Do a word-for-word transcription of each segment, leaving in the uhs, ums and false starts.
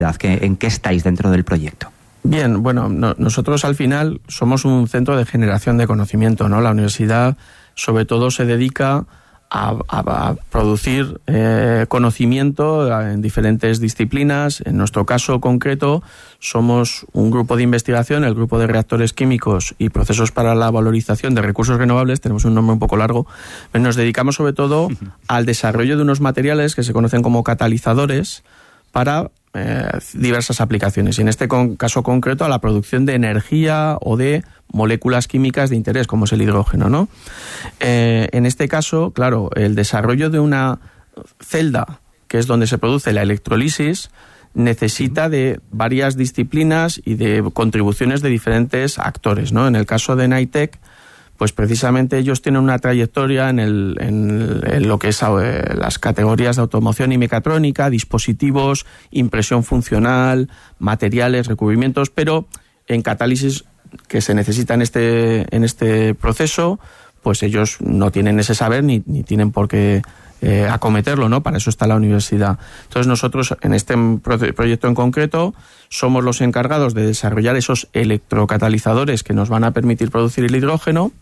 ¿En qué estáis dentro del proyecto? Bien, bueno, no, nosotros al final somos un centro de generación de conocimiento, ¿no? La universidad sobre todo se dedica a, a, a producir eh, conocimiento en diferentes disciplinas. En nuestro caso concreto somos un grupo de investigación, el grupo de reactores químicos y procesos para la valorización de recursos renovables, tenemos un nombre un poco largo, pero nos dedicamos sobre todo al desarrollo de unos materiales que se conocen como catalizadores para eh, diversas aplicaciones, y en este con, caso concreto a la producción de energía o de moléculas químicas de interés, como es el hidrógeno, ¿no? Eh, en este caso, claro, el desarrollo de una celda, que es donde se produce la electrolisis, necesita de varias disciplinas y de contribuciones de diferentes actores, ¿no? En el caso de Nitec, pues precisamente ellos tienen una trayectoria en, el, en, en lo que es eh, las categorías de automoción y mecatrónica, dispositivos, impresión funcional, materiales, recubrimientos, pero en catálisis que se necesita en este, en este proceso, pues ellos no tienen ese saber ni, ni tienen por qué eh, acometerlo, ¿no? Para eso está la universidad. Entonces nosotros en este proyecto en concreto somos los encargados de desarrollar esos electrocatalizadores que nos van a permitir producir el hidrógeno.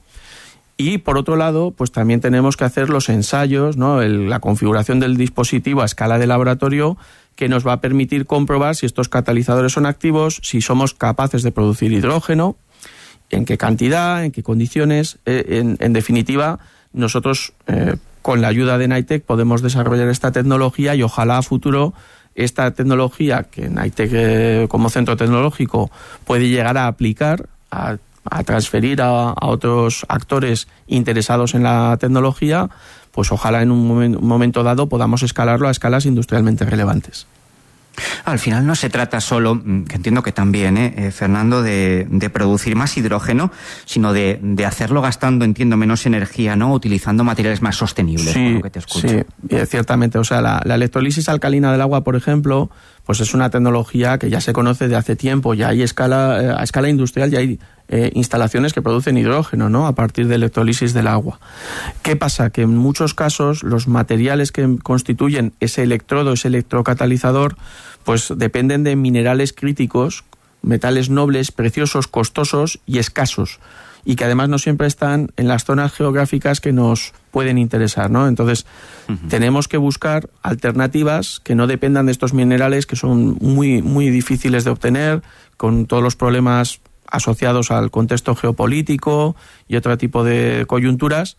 Y por otro lado, pues también tenemos que hacer los ensayos, ¿no? El, la configuración del dispositivo a escala de laboratorio, que nos va a permitir comprobar si estos catalizadores son activos, si somos capaces de producir hidrógeno, en qué cantidad, en qué condiciones. Eh, en, en definitiva, nosotros eh, con la ayuda de Nitec podemos desarrollar esta tecnología y ojalá a futuro esta tecnología que Nitec eh, como centro tecnológico puede llegar a aplicar, a a transferir a, a otros actores interesados en la tecnología, pues ojalá en un, momen, un momento dado podamos escalarlo a escalas industrialmente relevantes. Al final no se trata solo, que entiendo que también, ¿eh, eh, Fernando, de, de producir más hidrógeno, sino de, de hacerlo gastando, entiendo, menos energía, ¿no? Utilizando materiales más sostenibles, sí, por lo que te escucho. Sí, ciertamente. O sea, la, la electrolisis alcalina del agua, por ejemplo, pues es una tecnología que ya se conoce de hace tiempo, ya hay escala, eh, a escala industrial, ya hay eh, instalaciones que producen hidrógeno, ¿no? A partir de electrolisis del agua. ¿Qué pasa? Que en muchos casos los materiales que constituyen ese electrodo, ese electrocatalizador, pues dependen de minerales críticos, metales nobles, preciosos, costosos y escasos, y que además no siempre están en las zonas geográficas que nos pueden interesar, ¿no? Entonces, uh-huh. tenemos que buscar alternativas que no dependan de estos minerales que son muy, muy difíciles de obtener, con todos los problemas asociados al contexto geopolítico y otro tipo de coyunturas,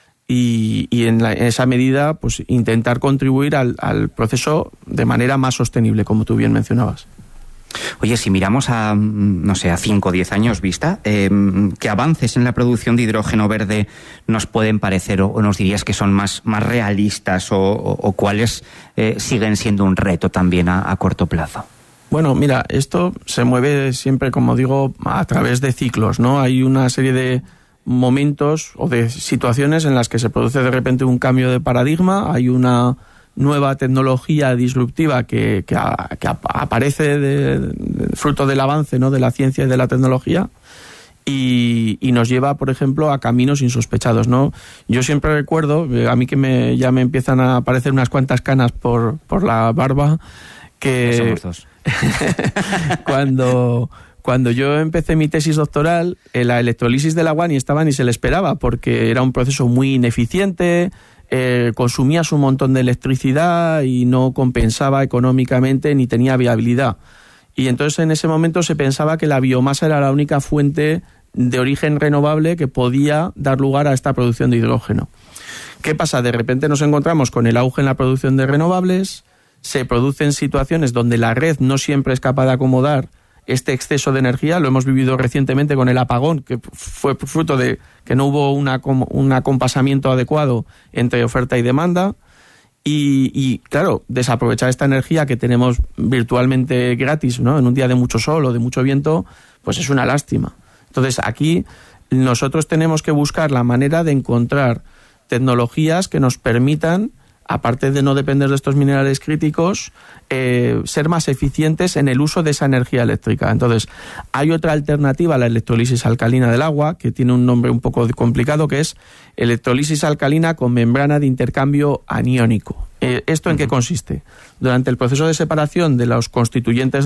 y, y en, la, en esa medida pues intentar contribuir al, al proceso de manera más sostenible, como tú bien mencionabas. Oye, si miramos a, no sé, a cinco o diez años vista, eh, ¿qué avances en la producción de hidrógeno verde nos pueden parecer o, o nos dirías que son más, más realistas o, o, o cuáles eh, siguen siendo un reto también a, a corto plazo? Bueno, mira, esto se mueve siempre, como digo, a través de ciclos, ¿no? Hay una serie de momentos o de situaciones en las que se produce de repente un cambio de paradigma, hay una nueva tecnología disruptiva que, que, a, que aparece de, de, fruto del avance, ¿no? De la ciencia y de la tecnología, y, y nos lleva, por ejemplo, a caminos insospechados, ¿no? Yo siempre recuerdo, a mí que me, ya me empiezan a aparecer unas cuantas canas por, por la barba, que somos dos. cuando... Cuando yo empecé mi tesis doctoral, la electrolisis del agua ni estaba ni se le esperaba, porque era un proceso muy ineficiente, eh, consumías un montón de electricidad y no compensaba económicamente ni tenía viabilidad. Y entonces en ese momento se pensaba que la biomasa era la única fuente de origen renovable que podía dar lugar a esta producción de hidrógeno. ¿Qué pasa? De repente nos encontramos con el auge en la producción de renovables, se producen situaciones donde la red no siempre es capaz de acomodar este exceso de energía. Lo hemos vivido recientemente con el apagón, que fue fruto de que no hubo una, un acompasamiento adecuado entre oferta y demanda. Y, y claro, desaprovechar esta energía que tenemos virtualmente gratis, ¿no? En un día de mucho sol o de mucho viento, pues es una lástima. Entonces aquí nosotros tenemos que buscar la manera de encontrar tecnologías que nos permitan, aparte de no depender de estos minerales críticos, eh, ser más eficientes en el uso de esa energía eléctrica. Entonces, hay otra alternativa a la electrolisis alcalina del agua, que tiene un nombre un poco complicado, que es electrolisis alcalina con membrana de intercambio aniónico, Eh, ¿Esto en qué consiste? Durante el proceso de separación de los constituyentes